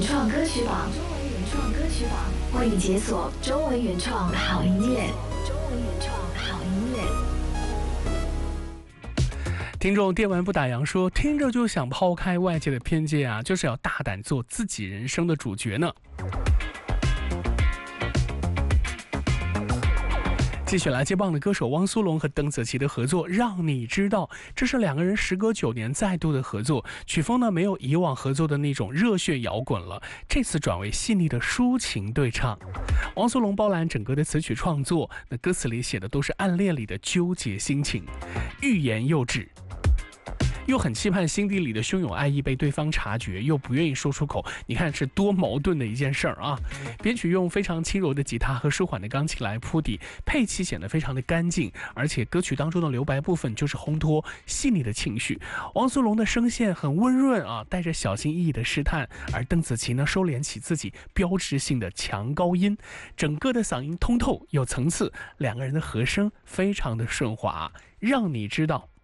创歌曲榜，为你解锁中文原创好音乐。 听众电玩不打烊说，听着就想抛开外界的偏见啊，就是要大胆做自己人生的主角呢。继续来接棒的歌手汪苏泷和邓紫棋的合作《让你知道》，这是两个人时隔9年再度的合作，曲风呢没有以往合作的那种热血摇滚了，这次转为细腻的抒情对唱。汪苏泷包揽整个的词曲创作，那歌词里写的都是暗恋里的纠结心情，欲言又止，又很期盼心底里的汹涌爱意被对方察觉，又不愿意说出口，你看是多矛盾的一件事儿啊！编曲用非常轻柔的吉他和舒缓的钢琴来铺底，配器显得非常的干净，而且歌曲当中的留白部分就是烘托细腻的情绪。汪苏泷的声线很温润啊，带着小心翼翼的试探，而邓紫棋呢收敛起自己标志性的强高音，整个的嗓音通透有层次，两个人的和声非常的顺滑。让你知道。